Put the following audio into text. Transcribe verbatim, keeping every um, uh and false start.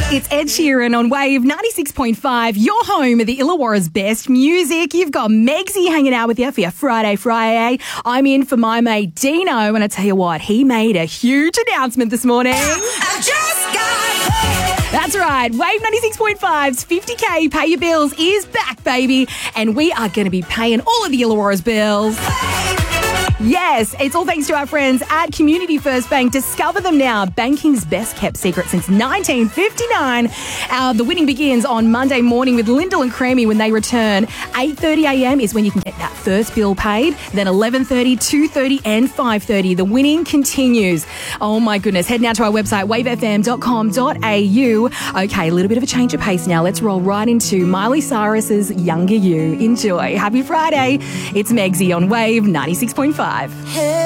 It's Ed Sheeran on Wave ninety-six point five, your home of the Illawarra's best music. You've got Megsy hanging out with you for your Friday Friday. I'm in for my mate Dino, and I tell you what, he made a huge announcement this morning. I just got That's right. Wave ninety-six point five's fifty K Pay Your Bills is back, baby. And we are going to be paying all of the Illawarra's bills. Yes, it's all thanks to our friends at Community First Bank. Discover them now. Banking's best kept secret since nineteen fifty-nine. Uh, the winning begins on Monday morning with Lyndall and Creamy when they return. eight thirty a m is when you can get that first bill paid. Then eleven thirty, two thirty and five thirty. The winning continues. Oh my goodness. Head now to our website, wave f m dot com dot a u. Okay, a little bit of a change of pace now. Let's roll right into Miley Cyrus's Younger You. Enjoy. Happy Friday. It's Megsy on Wave ninety-six point five.